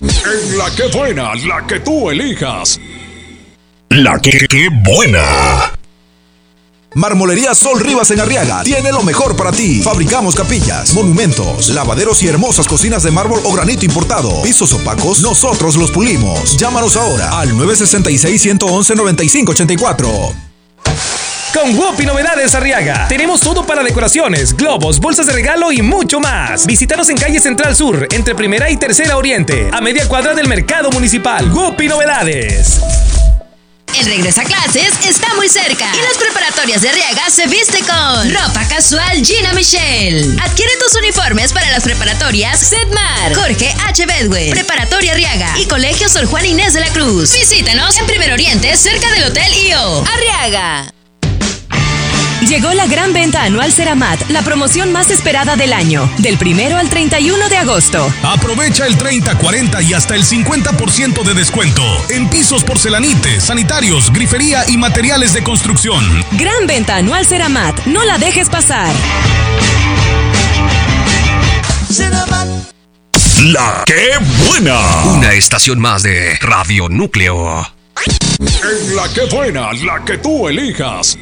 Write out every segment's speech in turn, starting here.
En la que buena, la que tú elijas. La que buena. Marmolería Sol Rivas en Arriaga tiene lo mejor para ti. Fabricamos capillas, monumentos, lavaderos y hermosas cocinas de mármol o granito importado. Pisos opacos, nosotros los pulimos. Llámanos ahora al 966-111-9584. Con Whoopi Novedades Arriaga, tenemos todo para decoraciones, globos, bolsas de regalo y mucho más. Visítanos en calle Central Sur, entre Primera y Tercera Oriente, a media cuadra del Mercado Municipal. Whoopi Novedades. El regreso a clases está muy cerca y las preparatorias de Arriaga se viste con ropa casual Gina Michelle. Adquiere tus uniformes para las preparatorias Sedmar, Jorge H. Bedwell, Preparatoria Arriaga y Colegio Sor Juan Inés de la Cruz. Visítanos en Primer Oriente, cerca del Hotel IO. Arriaga. Llegó la gran venta anual Ceramat, la promoción más esperada del año, del 1 al 31 de agosto. Aprovecha el 30, 40 y hasta el 50% de descuento en pisos, porcelanites, sanitarios, grifería y materiales de construcción. Gran venta anual Ceramat, no la dejes pasar. La que buena. Una estación más de Radio Núcleo. En la que buena, la que tú elijas.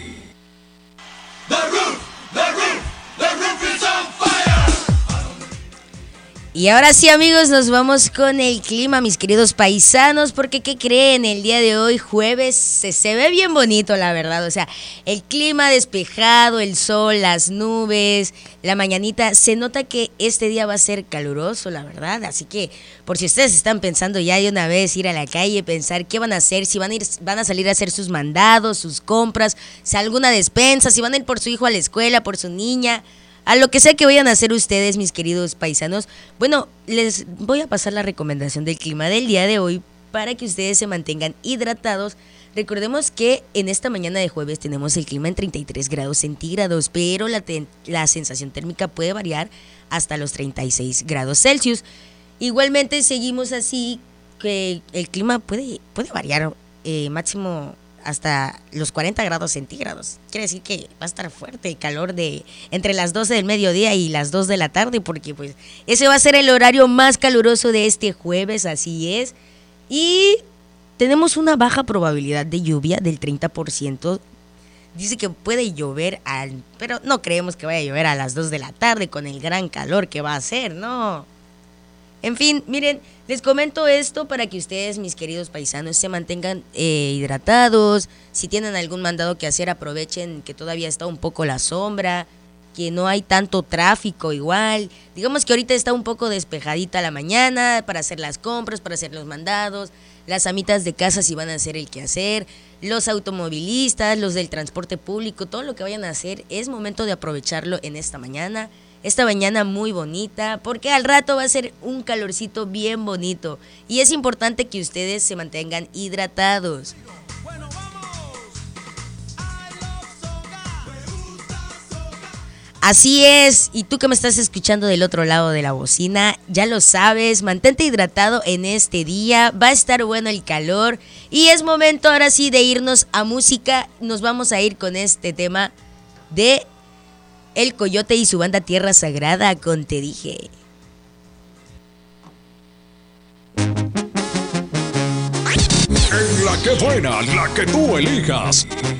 Y ahora sí, amigos, nos vamos con el clima, mis queridos paisanos, porque ¿qué creen? El día de hoy, jueves, se ve bien bonito, la verdad. O sea, el clima despejado, el sol, las nubes, la mañanita. Se nota que este día va a ser caluroso, la verdad. Así que, por si ustedes están pensando ya de una vez ir a la calle, pensar qué van a hacer, si van a salir a hacer sus mandados, sus compras, si alguna despensa, si van a ir por su hijo a la escuela, por su niña, a lo que sea que vayan a hacer ustedes, mis queridos paisanos. Bueno, les voy a pasar la recomendación del clima del día de hoy para que ustedes se mantengan hidratados. Recordemos que en esta mañana de jueves tenemos el clima en 33 grados centígrados, pero la sensación térmica puede variar hasta los 36 grados Celsius. Igualmente seguimos así, que el clima puede variar máximo hasta los 40 grados centígrados. Quiere decir que va a estar fuerte el calor de entre las 12 del mediodía y las 2 de la tarde, porque pues ese va a ser el horario más caluroso de este jueves, así es. Y tenemos una baja probabilidad de lluvia del 30%. Dice que puede llover, pero no creemos que vaya a llover a las 2 de la tarde con el gran calor que va a hacer, ¿no? En fin, miren, les comento esto para que ustedes, mis queridos paisanos, se mantengan hidratados. Si tienen algún mandado que hacer, aprovechen que todavía está un poco la sombra, que no hay tanto tráfico igual. Digamos que ahorita está un poco despejadita la mañana para hacer las compras, para hacer los mandados. Las amitas de casa si van a hacer el quehacer, los automovilistas, los del transporte público, todo lo que vayan a hacer es momento de aprovecharlo en esta mañana. Esta mañana muy bonita, porque al rato va a ser un calorcito bien bonito. Y es importante que ustedes se mantengan hidratados. Así es, y tú que me estás escuchando del otro lado de la bocina, ya lo sabes, mantente hidratado en este día, va a estar bueno el calor. Y es momento ahora sí de irnos a música. Nos vamos a ir con este tema de El Coyote y su banda Tierra Sagrada con Te Dije. En la que buena, la que tú elijas.